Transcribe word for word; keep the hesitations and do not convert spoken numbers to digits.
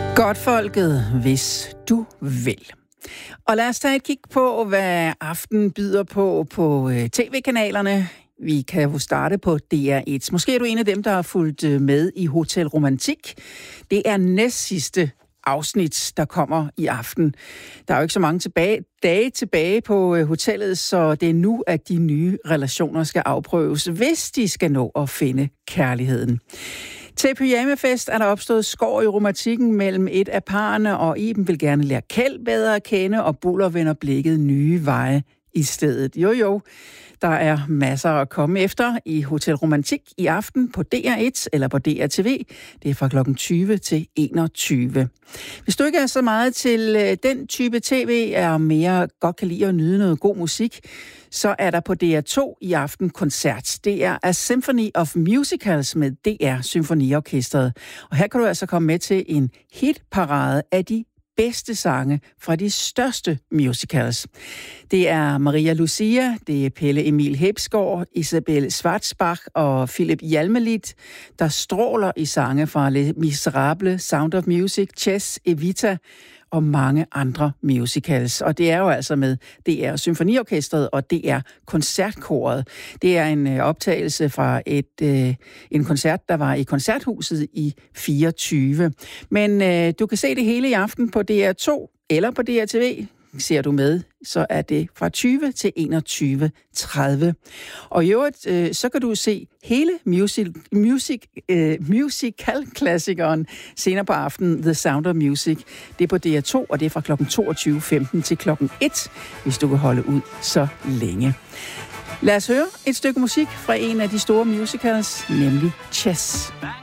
Godtfolket, hvis du vil. Og lad os tage et kig på, hvad aftenen byder på på tv-kanalerne. Vi kan jo starte på D R et. Måske er du en af dem, der har fulgt med i Hotel Romantik. Det er næst sidste afsnit, der kommer i aften. Der er jo ikke så mange tilbage, dage tilbage på hotellet, så det er nu, at de nye relationer skal afprøves, hvis de skal nå at finde kærligheden. Til pyjamafest er der opstået skår i romantikken mellem et af parerne, og Iben vil gerne lære Kjeld bedre at kende, og Buller vender blikket nye veje i stedet. Jo jo, der er masser at komme efter i Hotel Romantik i aften på D R et eller på D R T V. Det er fra klokken tyve til enogtyve. Hvis du ikke er så meget til den type tv, er mere godt kan lide at nyde noget god musik, så er der på D R to i aften koncert. Det er A Symphony of Musicals med D R Symfoniorkestret. Og her kan du altså komme med til en hitparade af de bedste sange fra de største musicals. Det er Maria Lucia, det er Pelle Emil Hebsgaard, Isabelle Schwarzbach og Philip Hjalmelidt, der stråler i sange fra Les Miserables, Sound of Music, Chess, Evita og mange andre musicals. Og det er jo altså med D R Symfoniorkestret og D R Koncertkoret. Det er en optagelse fra et, øh, en koncert, der var i Koncerthuset i fireogtyve. Men øh, du kan se det hele i aften på D R to eller på D R T V. Ser du med, så er det fra tyve til enogtyve tredive. Og i øvrigt, øh, så kan du se hele music, music, øh, musical-klassikeren senere på aftenen, The Sound of Music. Det er på D R to, og det er fra klokken toogtyve femten til klokken et, hvis du kan holde ud så længe. Lad os høre et stykke musik fra en af de store musicals, nemlig Chess.